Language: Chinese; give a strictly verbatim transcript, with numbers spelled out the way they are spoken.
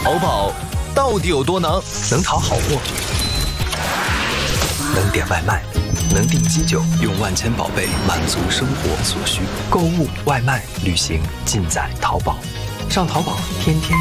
淘宝到底有多能？ 能淘好货，能点外卖，能订机酒，用万千宝贝满足生活所需。购物、外卖、旅行，尽在淘宝。上淘宝，天天